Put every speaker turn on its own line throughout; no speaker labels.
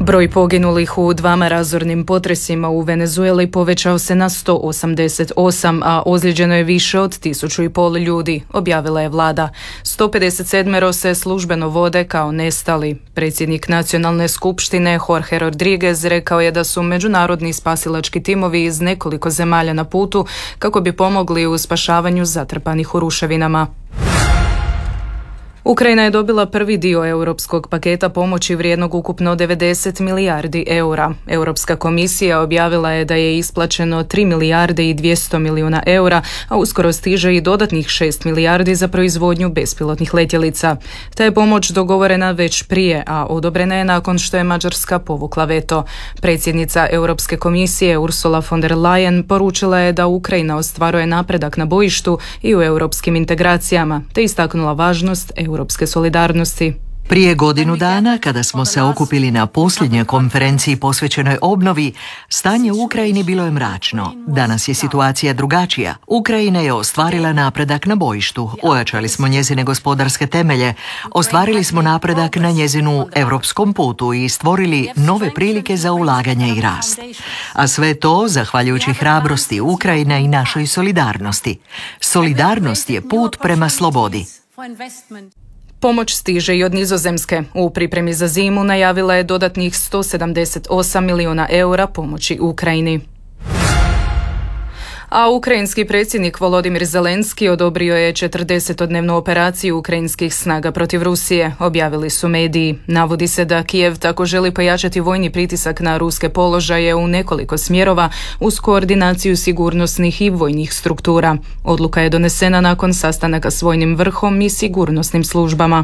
Broj poginulih u 2 razornim potresima u Venezueli povećao se na 188, a ozlijeđeno je više od 1500 ljudi, objavila je vlada. 157 se službeno vode kao nestali. Predsjednik Nacionalne skupštine Jorge Rodriguez rekao je da su međunarodni spasilački timovi iz nekoliko zemalja na putu kako bi pomogli u spašavanju zatrpanih u ruševinama. Ukrajina je dobila prvi dio europskog paketa pomoći vrijednog ukupno 90 milijardi eura. Europska komisija objavila je da je isplaćeno 3 milijarde i 200 milijuna eura, a uskoro stiže i dodatnih 6 milijardi za proizvodnju bespilotnih letjelica. Ta je pomoć dogovorena već prije, a odobrena je nakon što je Mađarska povukla veto. Predsjednica Europske komisije Ursula von der Leyen poručila je da Ukrajina ostvaruje napredak na bojištu i u europskim integracijama, te istaknula važnost europske solidarnosti.
Prije godinu dana, kada smo se okupili na posljednjoj konferenciji posvećenoj obnovi, stanje u Ukrajini bilo je mračno. Danas je situacija drugačija. Ukrajina je ostvarila napredak na bojištu, ojačali smo njezine gospodarske temelje, ostvarili smo napredak na njezinu europskom putu i stvorili nove prilike za ulaganje i rast. A sve to zahvaljujući hrabrosti Ukrajine i našoj solidarnosti. Solidarnost je put prema slobodi.
Pomoć stiže i od Nizozemske. U pripremi za zimu najavila je dodatnih 178 milijuna eura pomoći Ukrajini. A ukrajinski predsjednik Volodimir Zelenski odobrio je 40-dnevnu operaciju ukrajinskih snaga protiv Rusije, objavili su mediji. Navodi se da Kijev tako želi pojačati vojni pritisak na ruske položaje u nekoliko smjerova uz koordinaciju sigurnosnih i vojnih struktura. Odluka je donesena nakon sastanaka s vojnim vrhom i sigurnosnim službama.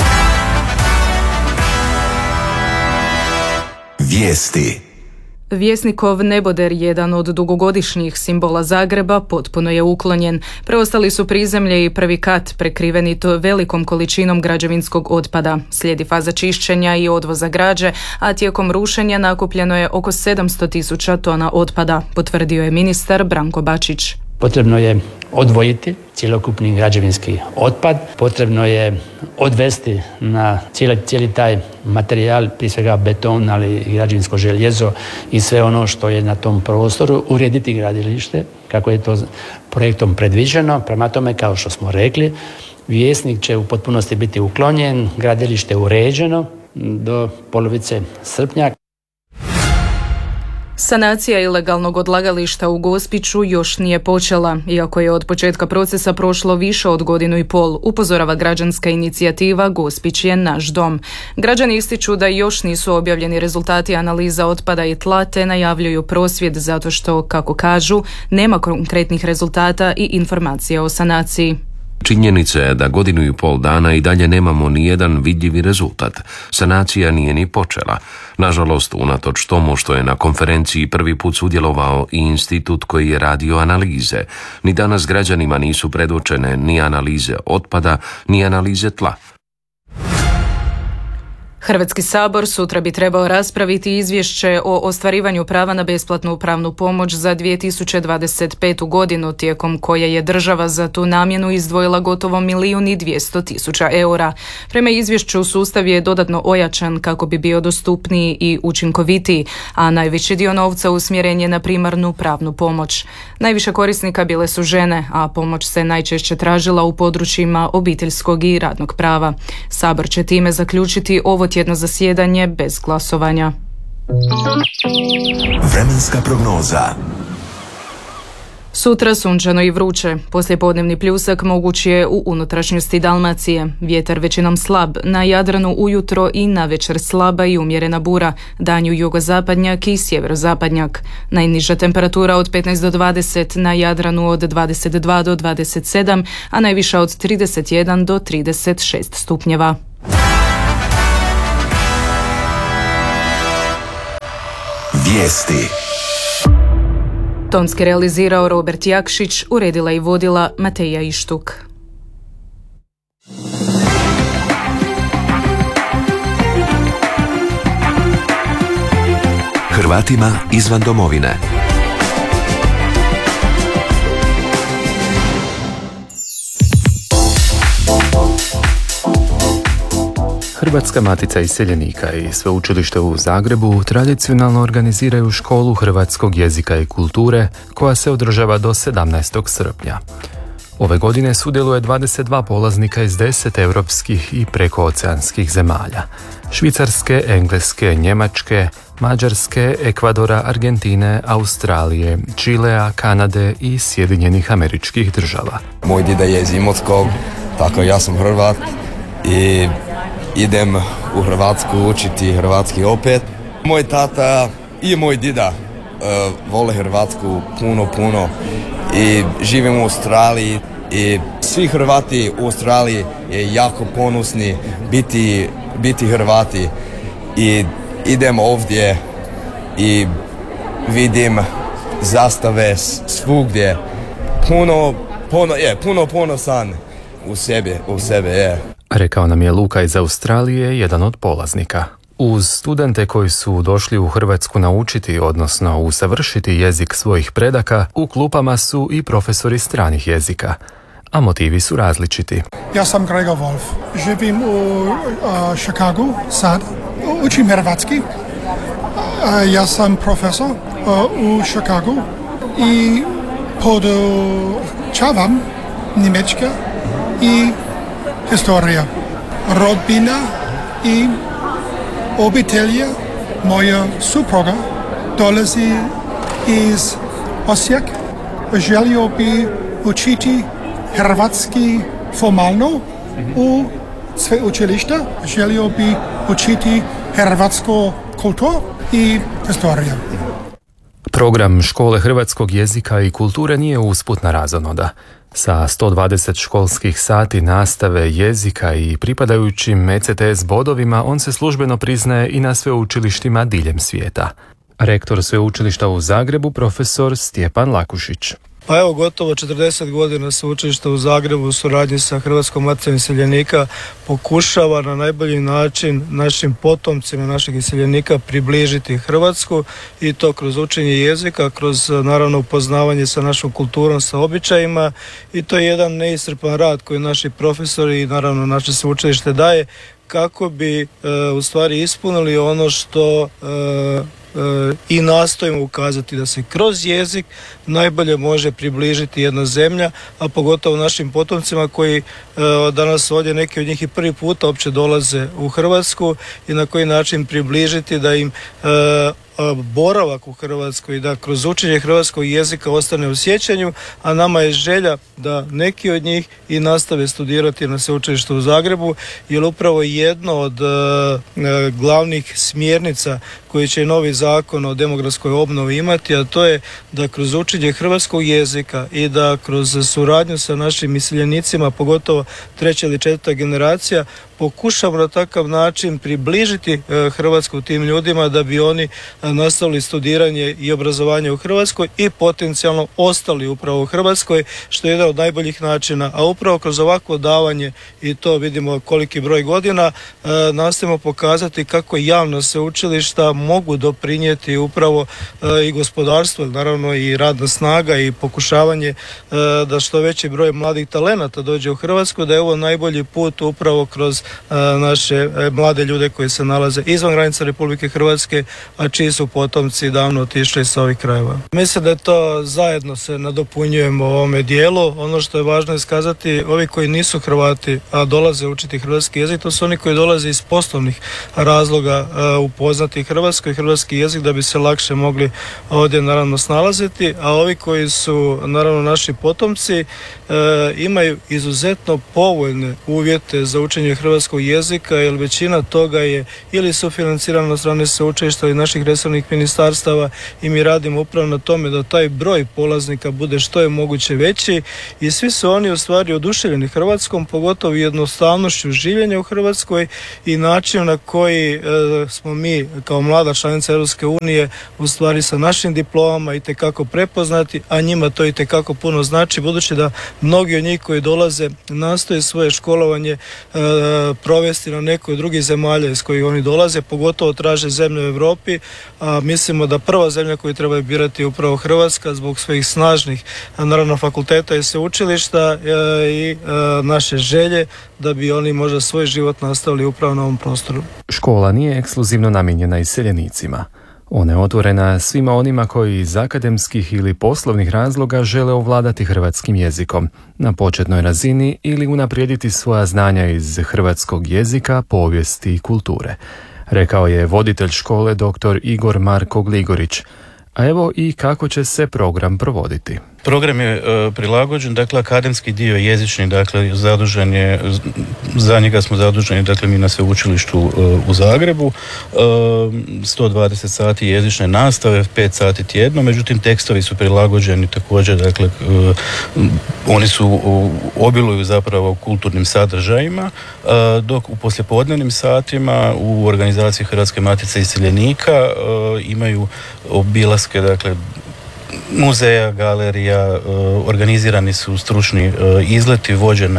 Vijesti.
Vjesnikov neboder, jedan od dugogodišnjih simbola Zagreba, potpuno je uklonjen. Preostali su prizemlje i prvi kat prekriveni to velikom količinom građevinskog otpada. Slijedi faza čišćenja i odvoza građe, a tijekom rušenja nakupljeno je oko 700.000 tona otpada, potvrdio je ministar Branko Bačić.
Potrebno je odvojiti cjelokupni građevinski otpad, potrebno je odvesti na cijeli taj materijal, prije svega beton, ali i građevinsko željezo i sve ono što je na tom prostoru, urediti gradilište kako je to projektom predviđeno. Prema tome, kao što smo rekli, Vjesnik će u potpunosti biti uklonjen, gradilište uređeno do polovice srpnja.
Sanacija ilegalnog odlagališta u Gospiću još nije počela, iako je od početka procesa prošlo više od 1,5 godine, upozorava građanska inicijativa Gospić je naš dom. Građani ističu da još nisu objavljeni rezultati analiza otpada i tla, te najavljuju prosvjed zato što, kako kažu, nema konkretnih rezultata i informacija o sanaciji.
Činjenica je da 1,5 dana i dalje nemamo ni jedan vidljivi rezultat. Sanacija nije ni počela. Nažalost, unatoč tomu što je na konferenciji prvi put sudjelovao i institut koji je radio analize, ni danas građanima nisu predočene ni analize otpada, ni analize tla.
Hrvatski sabor sutra bi trebao raspraviti izvješće o ostvarivanju prava na besplatnu pravnu pomoć za 2025. godinu, tijekom koje je država za tu namjenu izdvojila gotovo 1.200.000 eura. Prema izvješću, sustav je dodatno ojačan kako bi bio dostupniji i učinkovitiji, a najveći dio novca usmjeren je na primarnu pravnu pomoć. Najviše korisnika bile su žene, a pomoć se najčešće tražila u područjima obiteljskog i radnog prava. Sabor će time zaključiti ovo tjedno zasjedanje bez glasovanja.
Vremenska prognoza.
Sutra sunčano i vruće. Poslijepodnevni pljusak moguć je u unutrašnjosti Dalmacije. Vjetar većinom slab, na Jadranu ujutro i navečer slaba i umjerena bura, danju jugozapadnjak i sjeverozapadnjak. Najniža temperatura od 15 do 20, na Jadranu od 22 do 27, a najviša od 31 do 36 stupnjeva.
Vijesti.
Tonski realizirao Robert Jakšić, uredila i vodila Mateja Ištuk.
Hrvatima izvan domovine.
Hrvatska matica iseljenika i Sveučilište u Zagrebu tradicionalno organiziraju školu hrvatskog jezika i kulture koja se održava do 17. srpnja. Ove godine sudjeluje 22 polaznika iz 10 europskih i prekooceanskih zemalja. Švicarske, Engleske, Njemačke, Mađarske, Ekvadora, Argentine, Australije, Čilea, Kanade i Sjedinjenih Američkih Država.
Moj dida je iz Imotskog, tako ja sam Hrvat i idem u Hrvatsku učiti hrvatski opet. Moj tata i moj dida vole Hrvatsku puno i živim u Australiji i svi Hrvati u Australiji je jako ponosni biti Hrvati i idem ovdje i vidim zastave svugdje. Puno ponosan u sebe je.
Rekao nam je Luka iz Australije, jedan od polaznika. Uz studente koji su došli u Hrvatsku naučiti, odnosno usavršiti jezik svojih predaka, u klupama su i profesori stranih jezika, a motivi su različiti.
Ja sam Gregor Wolf, živim u Chicagu sad, učim hrvatski. Ja sam profesor u Chicagu i podučavam njemačka i historija, rodbina i obitelja. Moja supruga dolazi iz Osijeka. Želio bi učiti hrvatski formalno u sveučilištu. Želio bi učiti hrvatsku kulturu i historiju.
Program škole hrvatskog jezika i kulture nije usputna razonoda. Sa 120 školskih sati nastave jezika i pripadajućim ECTS bodovima on se službeno priznaje i na sveučilištima diljem svijeta. Rektor sveučilišta u Zagrebu, profesor Stjepan Lakušić.
Pa evo, gotovo 40 godina sveučilišta u Zagrebu u suradnji sa Hrvatskom maticom iseljenika pokušava na najbolji način našim potomcima naših iseljenika približiti Hrvatsku i to kroz učenje jezika, kroz naravno upoznavanje sa našom kulturom, sa običajima i to je jedan neiscrpan rad koji naši profesori i naravno naše sveučilište daje kako bi u stvari ispunili ono što i nastojimo ukazati da se kroz jezik najbolje može približiti jedna zemlja, a pogotovo našim potomcima koji danas ovdje neki od njih i prvi puta uopće dolaze u Hrvatsku i na koji način približiti da im boravak u Hrvatskoj i da kroz učenje hrvatskog jezika ostane u sjećanju, a nama je želja da neki od njih i nastave studirati na sveučilištu u Zagrebu, jer upravo jedno od glavnih smjernica koji će novi zakon o demografskoj obnovi imati, a to je da kroz učenje hrvatskog jezika i da kroz suradnju sa našim iseljenicima, pogotovo 3. ili 4. generacija, pokušamo na takav način približiti Hrvatsku tim ljudima da bi oni nastavili studiranje i obrazovanje u Hrvatskoj i potencijalno ostali upravo u Hrvatskoj, što je jedan od najboljih načina. A upravo kroz ovakvo davanje, i to vidimo koliki broj godina, nastojimo pokazati kako javna sveučilišta mogu doprinijeti upravo i gospodarstvo, naravno i radna snaga i pokušavanje da što veći broj mladih talenata dođe u Hrvatsku, da je ovo najbolji put upravo kroz naše mlade ljude koji se nalaze izvan granica Republike Hrvatske, a čiji su potomci davno otišli sa ovih krajeva. Mislim da je to zajedno se nadopunjujemo u ovome dijelu. Ono što je važno iskazati, ovi koji nisu Hrvati, a dolaze učiti hrvatski jezik, to su oni koji dolaze iz poslovnih razloga upoznati Hrvatsku i hrvatski jezik da bi se lakše mogli ovdje naravno snalaziti, a ovi koji su naravno naši potomci imaju izuzetno povoljne uvjete za učenje hrvatskog jezika, jer većina toga je ili sufinancirana od strane sveučilišta ili naših resornih ministarstava i mi radimo upravo na tome da taj broj polaznika bude što je moguće veći i svi su oni u stvari oduševljeni Hrvatskom, pogotovo jednostavnošću življenja u Hrvatskoj i način na koji smo mi kao mlada članica Europske unije u stvari sa našim diplomama itekako prepoznati, a njima to itekako puno znači, budući da mnogi od njih koji dolaze nastoje svoje školovanje provesti na nekoj drugih zemalja iz kojih oni dolaze, pogotovo traže zemlje u Europi, a mislimo da prva zemlja koju treba birati je upravo Hrvatska zbog svojih snažnih, naravno, fakulteta i sveučilišta i naše želje da bi oni možda svoj život nastavili upravo na ovom prostoru.
Škola nije ekskluzivno namijenjena iseljenicima. Ona je otvorena svima onima koji iz akademskih ili poslovnih razloga žele ovladati hrvatskim jezikom na početnoj razini ili unaprijediti svoja znanja iz hrvatskog jezika, povijesti i kulture, rekao je voditelj škole dr. Igor Marko Gligorić. A evo i kako će se program provoditi.
Program je prilagođen, dakle akademski dio je jezični, dakle zadužen je, za njega smo zaduženi, dakle mi na sveučilištu u Zagrebu, 120 sati jezične nastave, 5 sati tjedno, međutim tekstovi su prilagođeni također, dakle oni su obiluju zapravo kulturnim sadržajima, dok u poslijepodnevnim satima u organizaciji Hrvatske matice iseljenika imaju obilaske, dakle muzeja, galerija, organizirani su stručni izleti,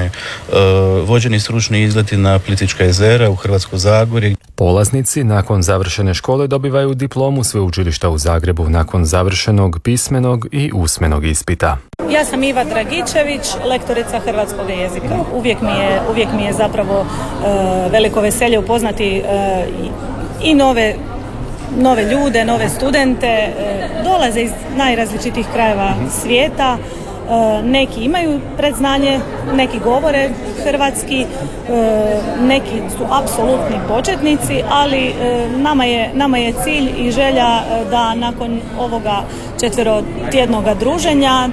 vođeni stručni izleti na Plitvička jezera u Hrvatsko Zagorje.
Polaznici nakon završene škole dobivaju diplomu sveučilišta u Zagrebu nakon završenog pismenog i usmenog ispita.
Ja sam Iva Dragičević, lektorica hrvatskog jezika. Uvijek mi je zapravo veliko veselje upoznati i nove ljude, nove studente, dolaze iz najrazličitijih krajeva svijeta, neki imaju predznanje, neki govore hrvatski, neki su apsolutni početnici, ali nama je cilj i želja da nakon ovoga 4-tjednoga druženja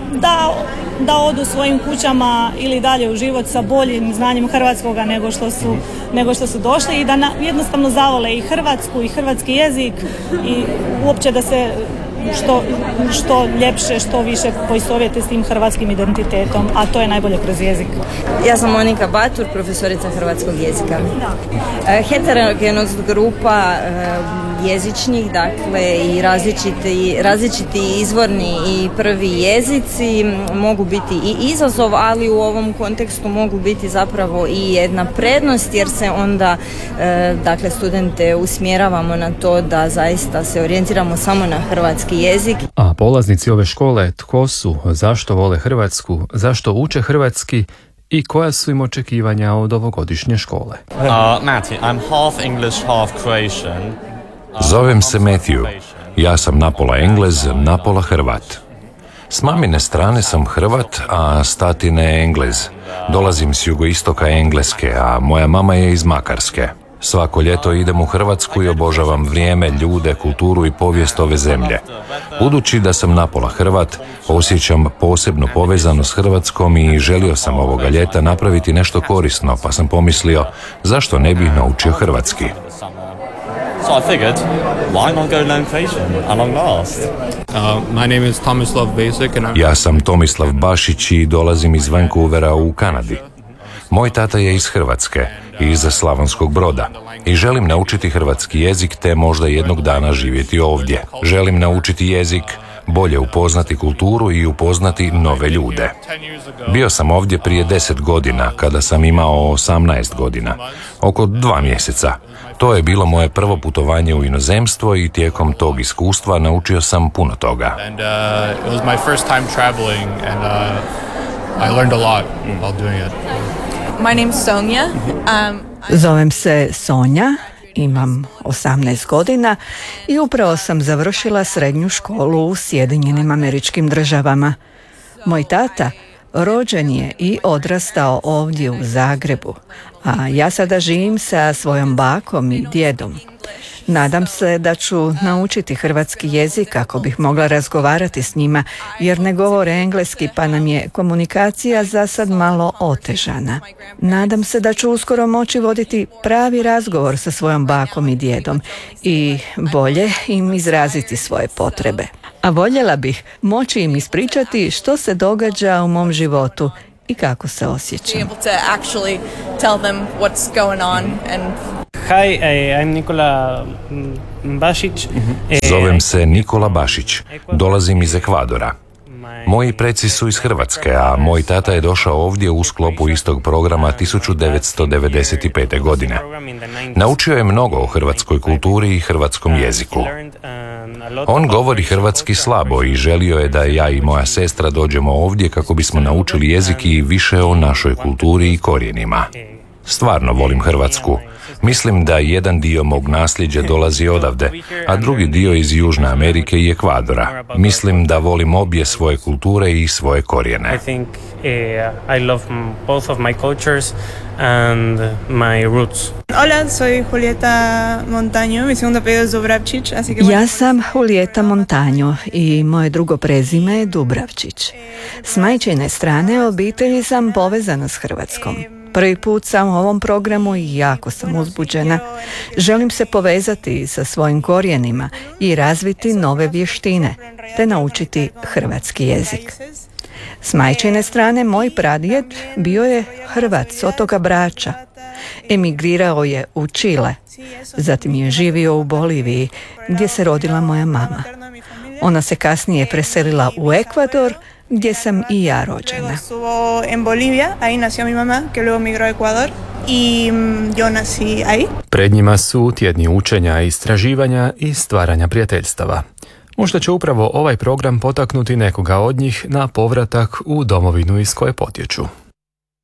da odu svojim kućama ili dalje u život sa boljim znanjem hrvatskoga nego što su došli i da jednostavno zavole i Hrvatsku i hrvatski jezik i uopće da se što ljepše, što više poistovjete s tim hrvatskim identitetom, a to je najbolje kroz jezik.
Ja sam Monika Batur, profesorica hrvatskog jezika. Heterogenost grupa jezičnih, dakle i različiti izvorni i prvi jezici mogu biti i izazov, ali u ovom kontekstu mogu biti zapravo i jedna prednost, jer se onda dakle studente usmjeravamo na to da zaista se orijentiramo samo na hrvatski jezik.
A polaznici ove škole tko su, zašto vole Hrvatsku, zašto uče hrvatski i koja su im očekivanja od ovogodišnje škole?
Matthew, I'm half English, half Croatian.
Zovem se Matthew. Ja sam napola Englez, napola Hrvat. S mamine strane sam Hrvat, a s tatine Englez. Dolazim s jugoistoka Engleske, a moja mama je iz Makarske. Svako ljeto idem u Hrvatsku i obožavam vrijeme, ljude, kulturu i povijest ove zemlje. Budući da sam napola Hrvat, osjećam posebnu povezanost s Hrvatskom i želio sam ovoga ljeta napraviti nešto korisno, pa sam pomislio zašto ne bih naučio hrvatski.
So I figured, why not go learn Croatian at long last?
My name is Tomislav Basic and
Ja sam Tomislav Bašić i dolazim iz Vancouvera u Kanadi. Moj tata je iz Hrvatske, iz Slavonskog Broda i želim naučiti hrvatski jezik te možda jednog dana živjeti ovdje. Želim naučiti jezik, bolje upoznati kulturu i upoznati nove ljude. Bio sam ovdje prije 10 godina, kada sam imao 18 godina, oko 2 mjeseca. To je bilo moje prvo putovanje u inozemstvo i tijekom tog iskustva naučio sam puno toga.
It was my first time traveling and I learned a lot while doing it.
My name's Sonja.
Zovem se Sonja, imam 18 godina i upravo sam završila srednju školu u Sjedinjenim Američkim Državama. Moj tata rođen je i odrastao ovdje u Zagrebu, a ja sada živim sa svojom bakom i djedom. Nadam se da ću naučiti hrvatski jezik kako bih mogla razgovarati s njima, jer ne govore engleski pa nam je komunikacija za sad malo otežana. Nadam se da ću uskoro moći voditi pravi razgovor sa svojom bakom i djedom i bolje im izraziti svoje potrebe. A voljela bih moći im ispričati što se događa u mom životu i kako se osjećam.
Hi, I'm Nikola Bašić.
Zovem se Nikola Bašić. Dolazim iz Ekvadora. Moji preci su iz Hrvatske, a moj tata je došao ovdje u sklopu istog programa 1995. godine. Naučio je mnogo o hrvatskoj kulturi i hrvatskom jeziku. On govori hrvatski slabo i želio je da ja i moja sestra dođemo ovdje kako bismo naučili jezik i više o našoj kulturi i korijenima. Stvarno volim Hrvatsku. Mislim da jedan dio mog nasljeđa dolazi odavde, a drugi dio iz Južne Amerike i Ekvadora. Mislim da volim obje svoje kulture i svoje korijene.
I love both of my cultures and my roots.
Hola, soy Julieta Montaño, mi segundo apellido es Dubravčić, así que...
Ja sam Julieta Montaño i moje drugo prezime je Dubravčić. S majčine strane obitelji sam povezana s Hrvatskom. Prvi put sam u ovom programu i jako sam uzbuđena. Želim se povezati sa svojim korijenima i razviti nove vještine, te naučiti hrvatski jezik. S majčine strane moj pradjed bio je Hrvat s otoka Brača. Emigrirao je u Čile, zatim je živio u Boliviji, gdje se rodila moja mama. Ona se kasnije preselila u Ekvador, gdje sam i ja rođena.
Pred njima su tjedni učenja, istraživanja i stvaranja prijateljstava. Možda će upravo ovaj program potaknuti nekoga od njih na povratak u domovinu iz koje potječu.